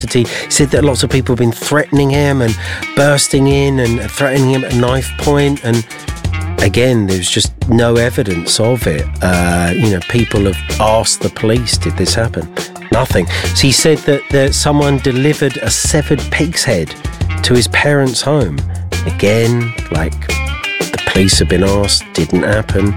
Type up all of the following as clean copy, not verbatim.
He said that lots of people have been threatening him and bursting in and threatening him at knife point, and again, there's just no evidence of it. People have asked the police, did this happen? Nothing. So he said that someone delivered a severed pig's head to his parents' home. Again, the police have been asked, didn't happen.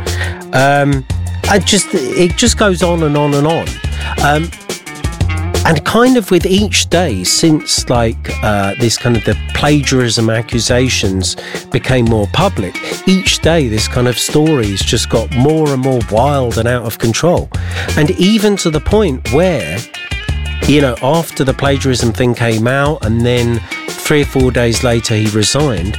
It just goes on and on and on. And kind of with each day since this kind of the plagiarism accusations became more public, each day this kind of story's just got more and more wild and out of control. And even to the point where, after the plagiarism thing came out and then 3 or 4 days later he resigned,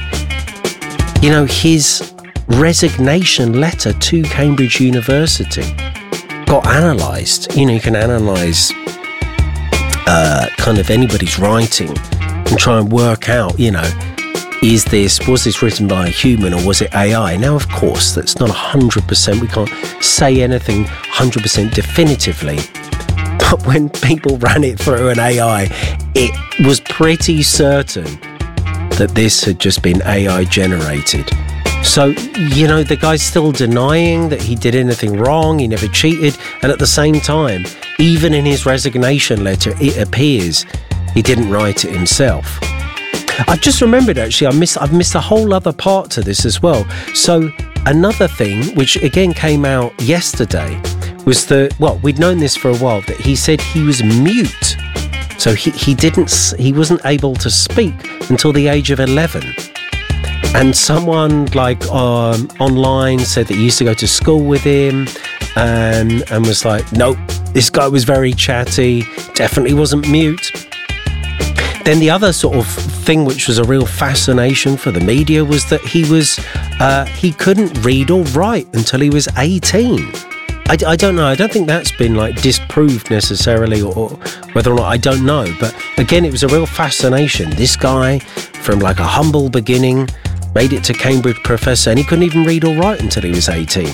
his resignation letter to Cambridge University got analysed. You can analyse kind of anybody's writing and try and work out, was this written by a human or was it AI? Now, of course, that's not 100%. We can't say anything 100% definitively. But when people ran it through an AI, it was pretty certain that this had just been AI generated. So, the guy's still denying that he did anything wrong, he never cheated, and at the same time, even in his resignation letter, it appears he didn't write it himself. I've just remembered, actually, I've missed a whole other part to this as well. So, another thing, which again came out yesterday, was we'd known this for a while, that he said he was mute. So he wasn't able to speak until the age of 11. And someone online said that he used to go to school with him and was like, nope, this guy was very chatty, definitely wasn't mute. Then the other sort of thing which was a real fascination for the media was that he couldn't read or write until he was 18. I don't know. I don't think that's been disproved necessarily, or whether or not, I don't know. But again, it was a real fascination. This guy from a humble beginning made it to Cambridge professor, and he couldn't even read or write until he was 18.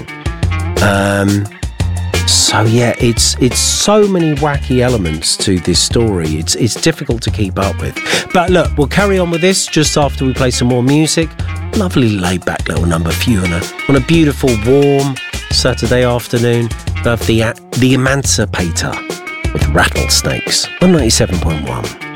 So yeah, it's so many wacky elements to this story. It's difficult to keep up with. But look, we'll carry on with this just after we play some more music. Lovely laid-back little number for you on a beautiful, warm Saturday afternoon. Love the Emancipator with Rattlesnakes on 97.1.